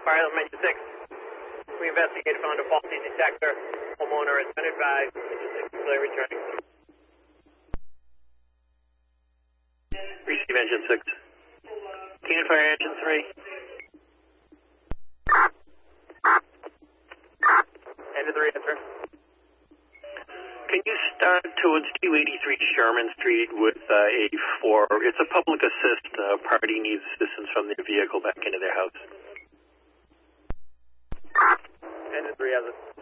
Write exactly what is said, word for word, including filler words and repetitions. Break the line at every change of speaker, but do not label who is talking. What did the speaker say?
Fire Engine six. We investigated, found a faulty detector. Homeowner has been advised. Engine six is clear returning.
Receive Engine six. Can Fire Engine three.
Engine three, answer.
Can you start towards two eighty-three Sherman Street with uh, a four? It's a public assist. Uh, party needs assistance from their vehicle back into their house.
Engine three has it.